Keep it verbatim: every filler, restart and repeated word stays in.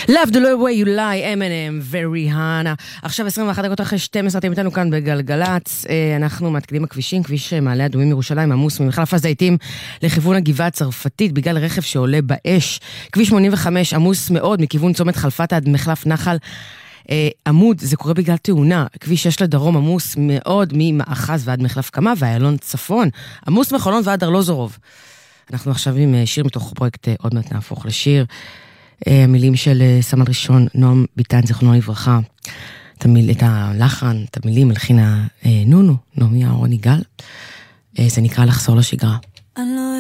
Love the way you lie, אמינם, וריהאנה. עכשיו עשרים ואחת דקות אחרי שתים עשרה, אתם איתנו כאן בגלגלץ. אנחנו מתקדים הכבישים, כביש מעלה אדומים ירושלים, עמוס ממחלף הזיתים לכיוון הגבעה הצרפתית, בגלל רכב שעולה באש. כביש שמונים וחמש עמוס מאוד מכיוון צומת חלפת עד מחלף נחל עמוד, זה קורה בגלל תאונה. כביש שש לדרום עמוס מאוד ממאחז ועד מחלף קמה, והיעלון צפון עמוס מחולון ועד ארלוזורוב. אנחנו עכשיו עם שיר מתוך פרויקט עוד מעט נהפוך לשיר. המילים של סמל ראשון נועם ביטן, זיכרונו לברכה. את הלחן, את המילים הלחינה נונו, נעמי אהרון יגאל. זה נקרא לחזור לשגרה.